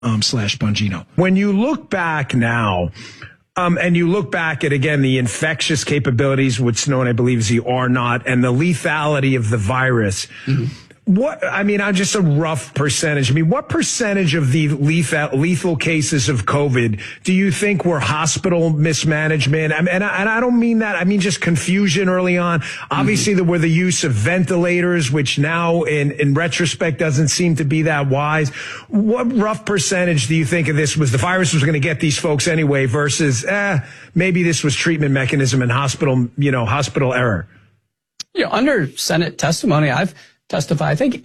/Bongino. When you look back now, and you look back at, again, the infectious capabilities, what's known, I believe, as the R0, and the lethality of the virus, just a rough percentage. What percentage of the lethal cases of COVID do you think were hospital mismanagement? And I don't mean that. I mean just confusion early on. Obviously, there were the use of ventilators, which now, in retrospect, doesn't seem to be that wise. What rough percentage do you think of this was the virus was going to get these folks anyway versus maybe this was treatment mechanism and hospital error? Under Senate testimony, I've testify. I think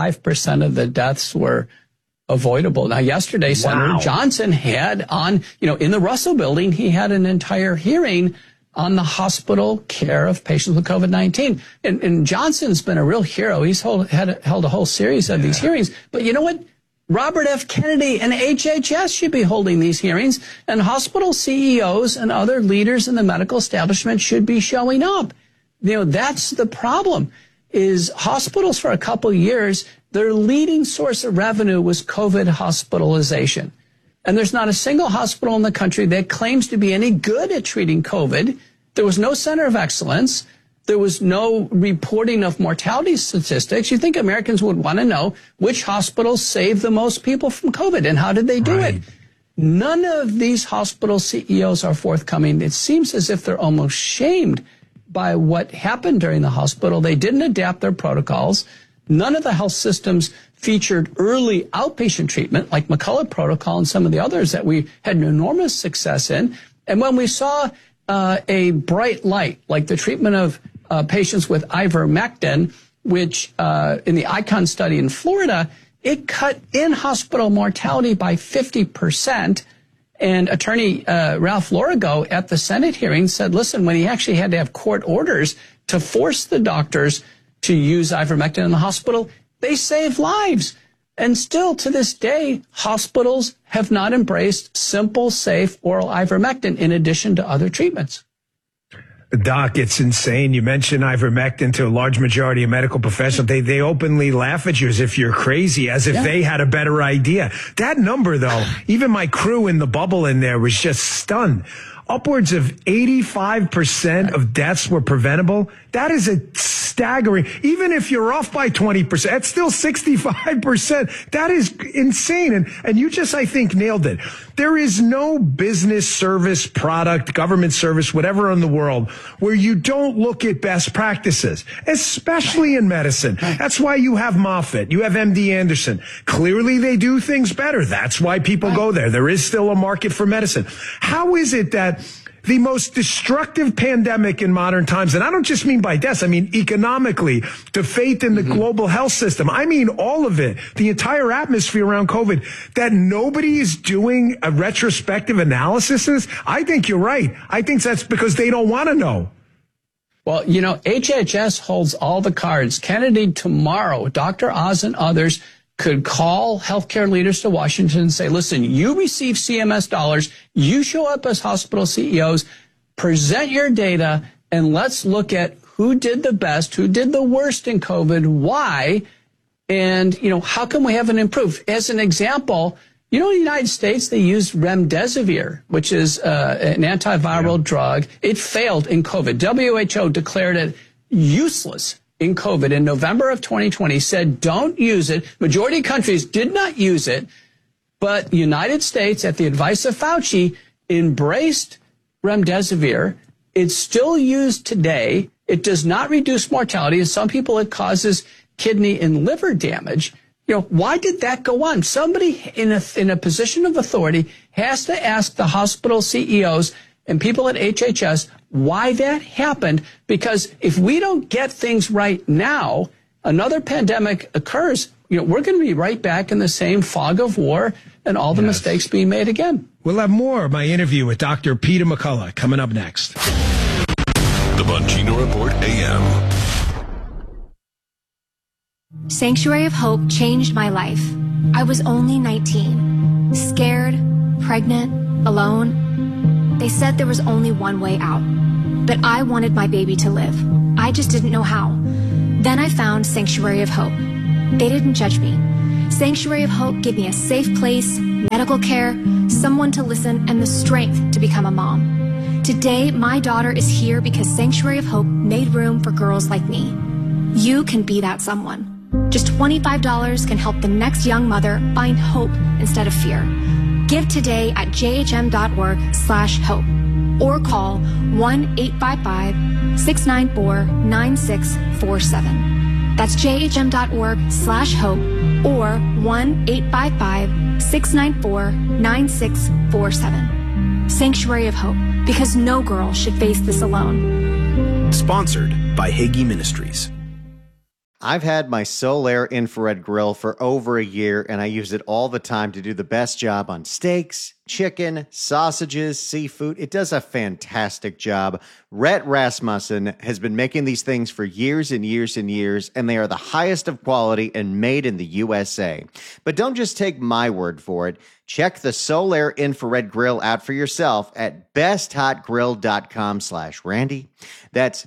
85% of the deaths were avoidable. Now, yesterday, Senator Johnson had on, in the Russell Building, he had an entire hearing on the hospital care of patients with COVID-19. And Johnson's been a real hero. He's held a whole series of these hearings. But you know what? Robert F. Kennedy and HHS should be holding these hearings, and hospital CEOs and other leaders in the medical establishment should be showing up. That's the problem. Is hospitals for a couple years, their leading source of revenue was COVID hospitalization. And there's not a single hospital in the country that claims to be any good at treating COVID. There was no center of excellence. There was no reporting of mortality statistics. You think Americans would want to know which hospitals saved the most people from COVID and how did they do it? None of these hospital CEOs are forthcoming. It seems as if they're almost shamed by what happened during the hospital. They didn't adapt their protocols. None of the health systems featured early outpatient treatment like McCullough Protocol and some of the others that we had an enormous success in. And when we saw a bright light, like the treatment of patients with ivermectin, which in the ICON study in Florida, it cut in-hospital mortality by 50%. And Attorney Ralph Lorigo at the Senate hearing said, listen, when he actually had to have court orders to force the doctors to use ivermectin in the hospital, they saved lives. And still to this day, hospitals have not embraced simple, safe oral ivermectin in addition to other treatments. Doc, it's insane. You mentioned ivermectin to a large majority of medical professionals. They openly laugh at you as if you're crazy, as if they had a better idea. That number, though, even my crew in the bubble in there was just stunned. Upwards of 85% of deaths were preventable. That is a staggering, even if you're off by 20%, that's still 65%. That is insane. And you just, I think, nailed it. There is no business, service, product, government service, whatever in the world where you don't look at best practices, especially in medicine. That's why you have Moffitt, you have MD Anderson. Clearly they do things better. That's why people go there. There is still a market for medicine. How is it that the most destructive pandemic in modern times, and I don't just mean by deaths, I mean economically, to faith in the global health system, I mean all of it, the entire atmosphere around COVID, that nobody is doing a retrospective analysis? I think you're right. I think that's because they don't want to know. Well, HHS holds all the cards. Kennedy tomorrow, Dr. Oz and others could call healthcare leaders to Washington and say, listen, you receive CMS dollars, you show up as hospital CEOs, present your data, and let's look at who did the best, who did the worst in COVID, why, and, how can we have an improve? As an example, in the United States, they used remdesivir, which is an antiviral drug. It failed in COVID. WHO declared it useless in COVID in November of 2020, said don't use it. Majority of countries did not use it, but the United States, at the advice of Fauci, embraced remdesivir. It's still used today. It does not reduce mortality. In some people, it causes kidney and liver damage. Why did that go on? Somebody in a position of authority has to ask the hospital CEOs and people at HHS why that happened, because if we don't get things right now, another pandemic occurs, we're going to be right back in the same fog of war and all the mistakes being made again. We'll have more of my interview with Dr. Peter McCullough coming up next. The Bongino Report AM. Sanctuary of Hope changed my life. I was only 19, scared, pregnant, alone. They said there was only one way out, but I wanted my baby to live. I just didn't know how. Then I found Sanctuary of Hope. They didn't judge me. Sanctuary of Hope gave me a safe place, medical care, someone to listen, and the strength to become a mom. Today, my daughter is here because Sanctuary of Hope made room for girls like me. You can be that someone. Just $25 can help the next young mother find hope instead of fear. Give today at jhm.org/hope or call 1-855-694-9647. That's jhm.org/hope or 1-855-694-9647. Sanctuary of Hope, because no girl should face this alone. Sponsored by Hagee Ministries. I've had my Solaire infrared grill for over a year, and I use it all the time to do the best job on steaks, chicken, sausages, seafood. It does a fantastic job. Rhett Rasmussen has been making these things for years and years and years, and they are the highest of quality and made in the USA. But don't just take my word for it. Check the Solaire infrared grill out for yourself at besthotgrill.com/Randy. That's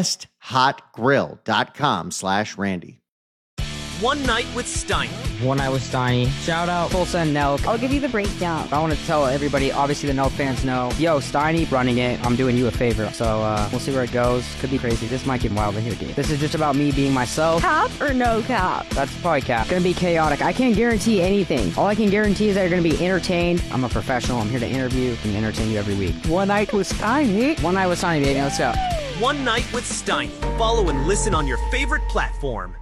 besthotgrill.com/Randy. One Night with Steiny. One Night with Steiny. Shout out Tulsa and Nelk. I'll give you the breakdown. I want to tell everybody, obviously the Nelk fans know, yo, Steiny running it. I'm doing you a favor. So we'll see where it goes. Could be crazy. This might get wild in here, dude. This is just about me being myself. Cap or no cap? That's probably cap. Gonna be chaotic. I can't guarantee anything. All I can guarantee is that you're gonna be entertained. I'm a professional. I'm here to interview and entertain you every week. One Night with Steiny. One Night with Steiny, baby. Let's go. One Night with Steiny. Follow and listen on your favorite platform.